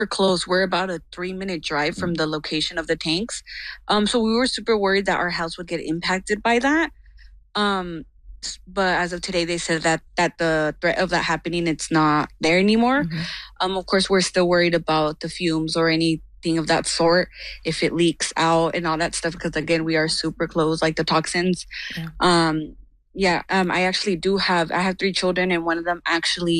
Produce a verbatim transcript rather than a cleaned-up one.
super close. We're about a three minute drive from the location of the tanks. Um, so we were super worried that our house would get impacted by that. Um, s- but as of today, they said that that the threat of that happening, it's not there anymore. Mhm. Um, of course, we're still worried about the fumes or anything of that sort if it leaks out and all that stuff. Because again, we are super close, like the toxins. Yeah. Um, yeah. Um, I actually do have. I have three children, and one of them actually